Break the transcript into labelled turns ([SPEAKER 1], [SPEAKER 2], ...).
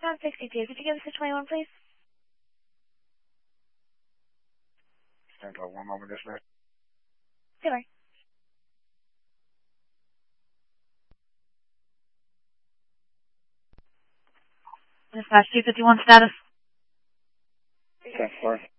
[SPEAKER 1] Route 62. Could you give us a 21, please?
[SPEAKER 2] Stand by 1 moment, dispatch.
[SPEAKER 1] Sure.
[SPEAKER 3] Dispatch 251 status.
[SPEAKER 2] 10-4.